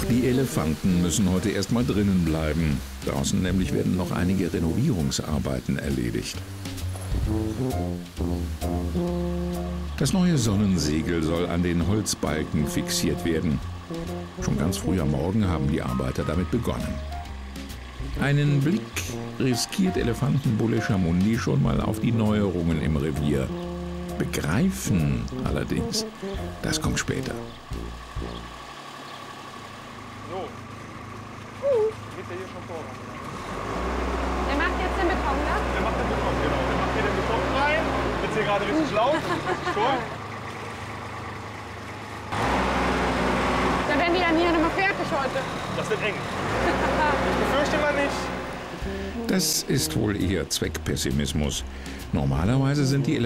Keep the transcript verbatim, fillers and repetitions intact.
die Elefanten müssen heute erstmal drinnen bleiben. Draußen nämlich werden noch einige Renovierungsarbeiten erledigt. Das neue Sonnensegel soll an den Holzbalken fixiert werden. Schon ganz früh am Morgen haben die Arbeiter damit begonnen. Einen Blick riskiert Elefantenbulle Chamundi schon mal auf die Neuerungen im Revier. Begreifen allerdings, das kommt später. So. Geht der hier schon vor? Der macht jetzt den Beton, ne? Der macht den Beton, genau. Der macht hier den Beton rein. Jetzt hier gerade richtig laut. Sturm. Dann werden die dann hier nochmal fertig heute. Das wird eng. Ich befürchte mal nicht. Das ist wohl eher Zweckpessimismus. Normalerweise sind die